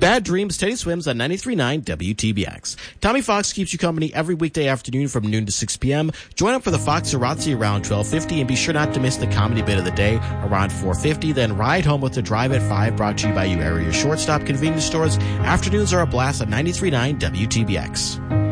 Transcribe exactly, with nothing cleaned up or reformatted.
Bad Dreams, Teddy Swims on ninety-three point nine W T B X. Tommy Fox keeps you company every weekday afternoon from noon to six p.m. Join up for the Fox Razzi around twelve fifty, and be sure not to miss the comedy bit of the day around four fifty. Then ride home with the Drive at five, brought to you by you area shortstop convenience stores. Afternoons are a blast on ninety-three point nine W T B X.